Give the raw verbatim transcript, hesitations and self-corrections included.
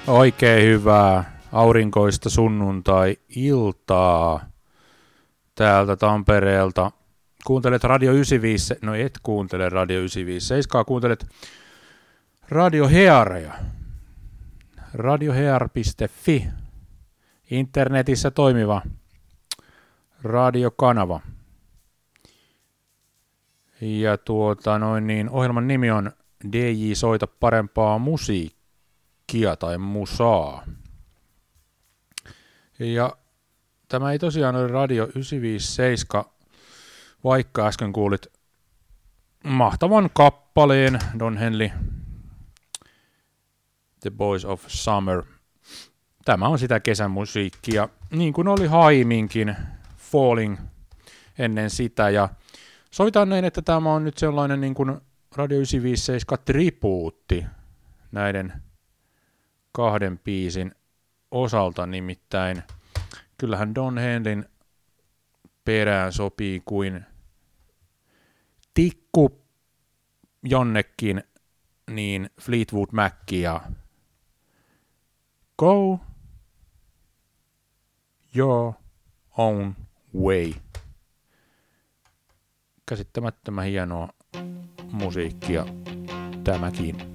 Oikein hyvää aurinkoista sunnuntai-iltaa täältä Tampereelta. Kuuntelet Radio yhdeksänkymmentäviisi, no et kuuntele Radio yhdeksänkymmentäviisi, kuuntelet Radio Hearea. radiohear piste fi, internetissä toimiva radiokanava. Ja tuota noin niin, ohjelman nimi on D J Soita parempaa musiikkia tai musaa. Ja tämä ei tosiaan ole Radio yhdeksänsataaviisikymmentäseitsemän, vaikka äsken kuulit mahtavan kappaleen Don Henley, The Boys of Summer. Tämä on sitä kesämusiikkia, niin kuin oli Haiminkin Falling ennen sitä. Ja sovitaan näin, että tämä on nyt sellainen niin kuin Radio yhdeksänsataaviisikymmentäseitsemän tribuutti näiden kahden biisin osalta, nimittäin kyllähän Don Henleyn perään sopii kuin tikku jonnekin niin Fleetwood Mac ja Go Your Own Way. Käsittämättömän hienoa musiikkia tämäkin.